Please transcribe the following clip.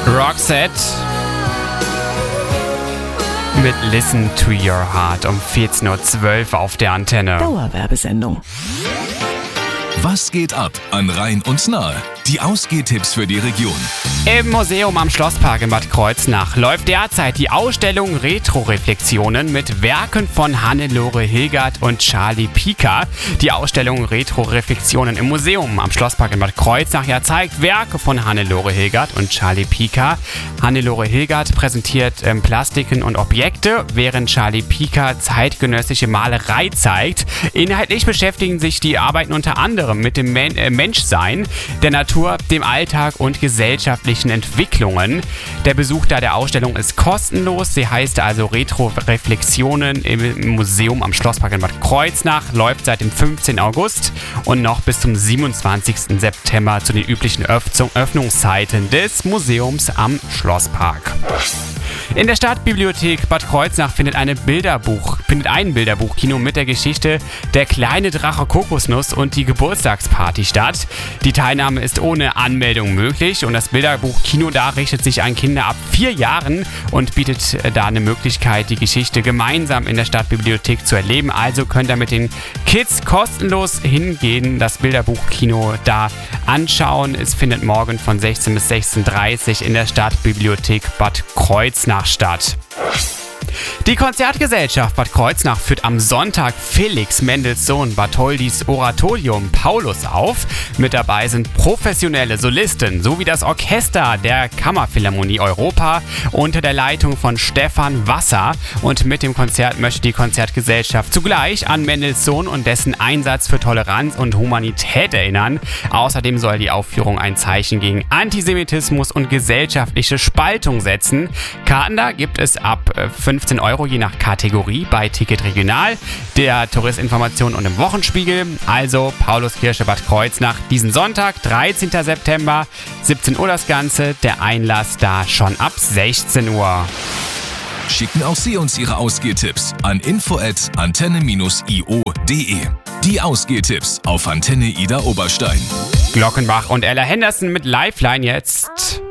Roxette mit Listen to Your Heart um 14.12 Uhr auf der Antenne. Dauerwerbesendung. Was geht ab an Rhein und Nahe? Die Ausgehtipps für die Region. Im Museum am Schlosspark in Bad Kreuznach läuft derzeit die Ausstellung Retro-Reflexionen mit Werken von Hannelore Hilgert und Charlie Pika. Die Ausstellung Retro-Reflexionen im Museum am Schlosspark in Bad Kreuznach zeigt Werke von Hannelore Hilgert und Charlie Pika. Hannelore Hilgert präsentiert Plastiken und Objekte, während Charlie Pika zeitgenössische Malerei zeigt. Inhaltlich beschäftigen sich die Arbeiten unter anderem mit dem Menschsein, der Natur, dem Alltag und gesellschaftlichen Entwicklungen. Der Besuch der Ausstellung ist kostenlos. Sie heißt also Retro-Reflexionen im Museum am Schlosspark in Bad Kreuznach, läuft seit dem 15. August und noch bis zum 27. September zu den üblichen Öffnungszeiten des Museums am Schlosspark. In der Stadtbibliothek Bad Kreuznach findet ein Bilderbuchkino mit der Geschichte Der kleine Drache Kokosnuss und die Geburtstagsparty statt. Die Teilnahme ist ohne Anmeldung möglich und das Bilderbuchkino da richtet sich an Kinder ab 4 Jahren und bietet da eine Möglichkeit, die Geschichte gemeinsam in der Stadtbibliothek zu erleben. Also könnt ihr mit den Kids kostenlos hingehen, das Bilderbuchkino da anschauen. Es findet morgen von 16 bis 16.30 Uhr in der Stadtbibliothek Bad Kreuznach statt. Die Konzertgesellschaft Bad Kreuznach führt am Sonntag Felix Mendelssohn Bartholdis Oratorium Paulus auf. Mit dabei sind professionelle Solisten sowie das Orchester der Kammerphilharmonie Europa unter der Leitung von Stefan Wasser. Und mit dem Konzert möchte die Konzertgesellschaft zugleich an Mendelssohn und dessen Einsatz für Toleranz und Humanität erinnern. Außerdem soll die Aufführung ein Zeichen gegen Antisemitismus und gesellschaftliche Spaltung setzen. Karten da gibt es ab 15 Euro je nach Kategorie bei Ticket Regional, der Touristinformation und im Wochenspiegel. Also Pauluskirche Bad Kreuznach diesen Sonntag, 13. September, 17 Uhr das Ganze. Der Einlass da schon ab 16 Uhr. Schicken auch Sie uns Ihre Ausgehtipps an info@antenne-io.de. Die Ausgehtipps auf Antenne Ida Oberstein. Glockenbach und Ella Henderson mit Lifeline jetzt.